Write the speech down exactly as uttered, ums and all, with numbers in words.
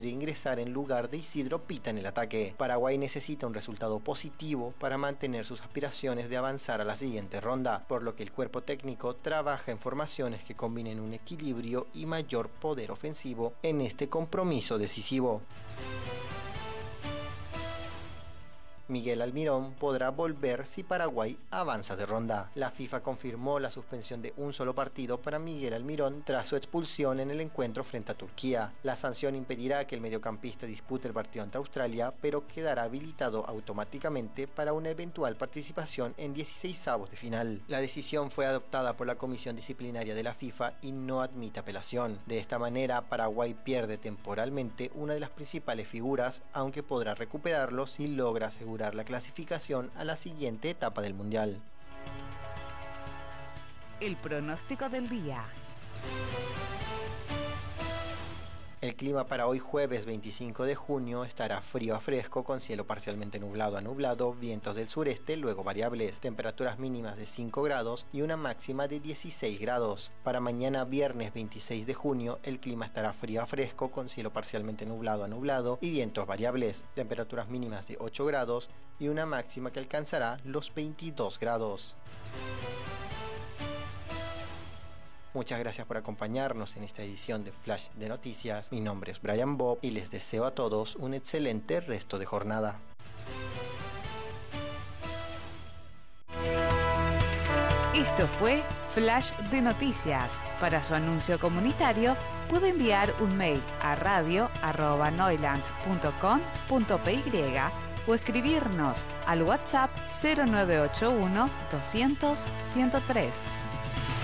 de ingresar en lugar de Isidro Pita en el ataque. Paraguay necesita un resultado positivo para mantener sus aspiraciones de avanzar a la siguiente ronda, por lo que el cuerpo técnico trabaja en formaciones que combinen un equilibrio y mayor poder ofensivo en este compromiso decisivo. Miguel Almirón podrá volver si Paraguay avanza de ronda. La FIFA confirmó la suspensión de un solo partido para Miguel Almirón tras su expulsión en el encuentro frente a Turquía. La sanción impedirá que el mediocampista dispute el partido ante Australia, pero quedará habilitado automáticamente para una eventual participación en dieciseisavos de final. La decisión fue adoptada por la Comisión Disciplinaria de la FIFA y no admite apelación. De esta manera, Paraguay pierde temporalmente una de las principales figuras, aunque podrá recuperarlo si logra asegurar la clasificación a la siguiente etapa del Mundial. El pronóstico del día. El clima para hoy jueves veinticinco de junio estará frío a fresco con cielo parcialmente nublado a nublado, vientos del sureste luego variables, temperaturas mínimas de cinco grados y una máxima de dieciséis grados. Para mañana viernes veintiséis de junio el clima estará frío a fresco con cielo parcialmente nublado a nublado y vientos variables, temperaturas mínimas de ocho grados y una máxima que alcanzará los veintidós grados. Muchas gracias por acompañarnos en esta edición de Flash de Noticias. Mi nombre es Brian Bob y les deseo a todos un excelente resto de jornada. Esto fue Flash de Noticias. Para su anuncio comunitario puede enviar un mail a radio arroba noiland punto com punto py o escribirnos al WhatsApp cero nueve ocho uno doscientos ciento tres.